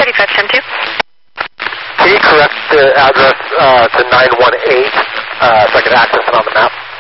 3510-2. Can you correct the address to 918 so I can access it on the map?